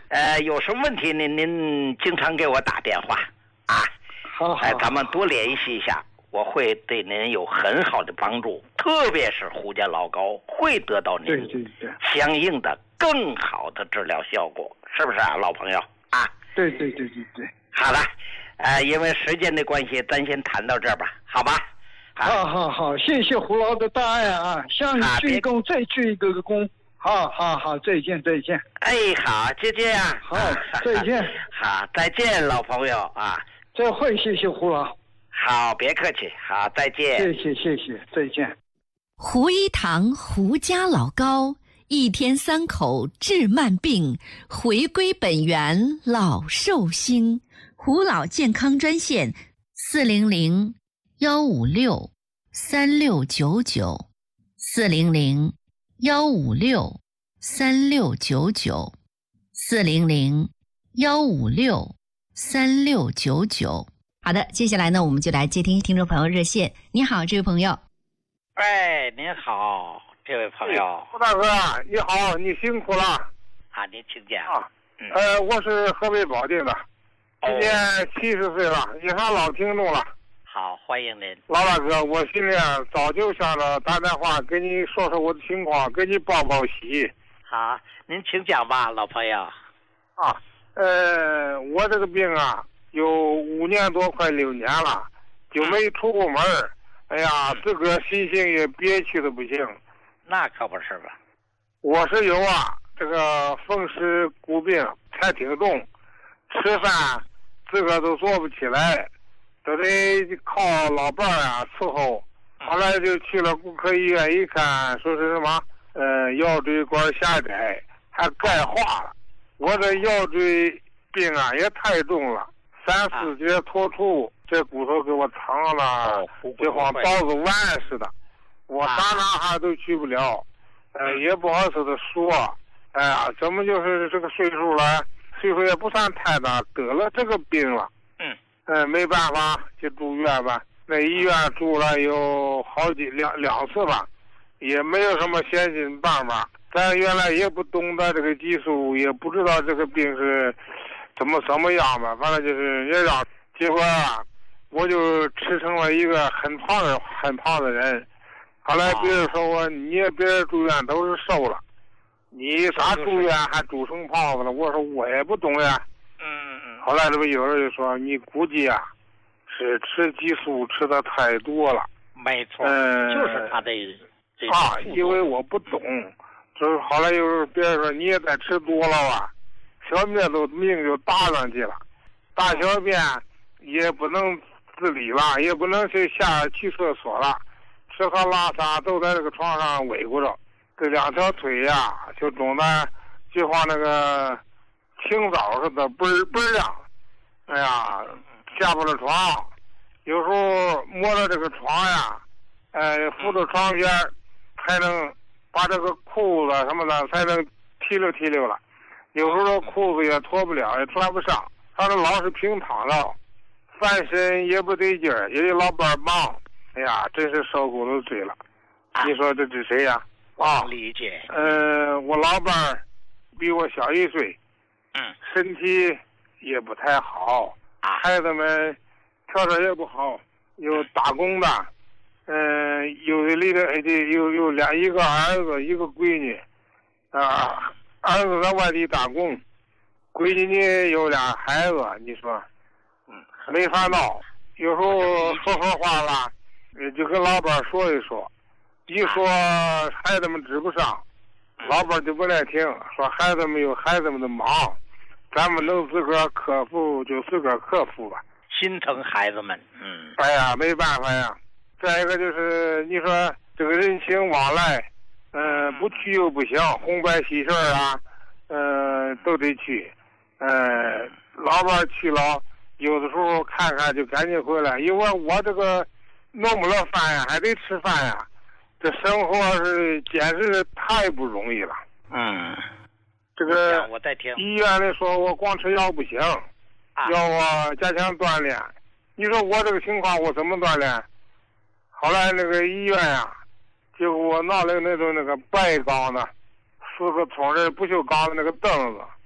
有什么问题您经常给我打电话啊。 好， 咱们多联系一下，我会对您有很好的帮助，特别是胡家老高会得到您相应的更好的治疗效果，是不是啊，老朋友啊？ 对。 好了，因为时间的关系，咱先谈到这儿吧，好吧？ 好，谢谢胡老的大爱啊，向你鞠躬，再鞠一个躬。好，再见。 哎，好，再见啊。 好，再见。 好，再见，老朋友啊。 再会，谢谢胡老。 好，别客气。好，再见。 谢谢，再见。 胡一堂胡家老高，一天3口治慢病，回归本源老寿星。胡老健康专线400-156-3699，400-156-3699。好的，接下来呢，我们就来接听众朋友热线。你好，这位朋友。 喂，您好，这位朋友。 胡大哥，你好，你辛苦了。 啊，您请讲。 我是河北保定的，今年70岁了，也算老听众了。 好，欢迎您。 老大哥，我心里早就想着打电话跟你说说我的情况，跟你报喜。 好，您请讲吧，老朋友。 我这个病啊，有5年多，快6年了，就没出过门。哎呀，自个心情也憋屈的不行。 那可不是吧？ 我是有这个风湿骨病，才挺重，吃饭自个都做不起来，都得靠老伴儿伺候。后来就去了骨科医院一看，说是什么腰椎管狭窄，还钙化了。我这腰椎病也太重了，3、4节脱出，这骨头给我藏了，就像刀子剜似的，我哪还都去不了，也不好意思的说，怎么就是这个岁数了，岁数也不算太大，得了这个病了，没办法就住院吧，那医院住了有两次吧，也没有什么先进办法，咱原来也不懂得这个技术，也不知道这个病是怎么样吧，反正就是也让，结果我就吃成了一个很胖的人。后来别人说别人住院都是瘦了，你咋住院还住成胖子了？我说我也不懂呀。后来这不有人就说你估计是吃激素吃的太多了。 没错，就是他这因为我不懂，就是后来又别人说你也在吃多了吧，小便命就搭上去了，大小便也不能自理了，也不能去厕所了，吃喝拉撒都在这个床上围裹着，这2条腿就肿的就像那个青枣似的倍儿亮。哎呀，下不了床，有时候摸着这个床扶着床边才能把这个裤子什么的才能提溜了，有时候裤子也脱不了，也穿不上，反正老是平躺着，翻身也不得劲儿，也得老伴忙。哎呀，真是受够了罪了。你说这是谁呀？ 理解。 我老伴儿比我小1岁，身体也不太好，孩子们条件也不好，有打工的，有的离的有一个儿子一个闺女，儿子在外地打工，闺女呢有俩孩子，你说，没法闹。有时候说话了，就跟老板说一说，一说孩子们指不上，老板就不爱听，说孩子们有孩子们的忙，咱们能自个儿克服就自个儿克服吧。 心疼孩子们， 哎呀，没办法呀。再一个就是你说这个人情往来，不去又不行，红白喜事都得去。老板去了，有的时候看看就赶紧回来，因为我这个弄不了饭呀，还得吃饭呀，这生活是简直是太不容易了。这个我在听。 医院里说我光吃药不行，要我加强锻炼。你说我这个情况我怎么锻炼？后来那个医院就给我闹了那种那个白钢的，4个冲人不锈钢的那个凳子，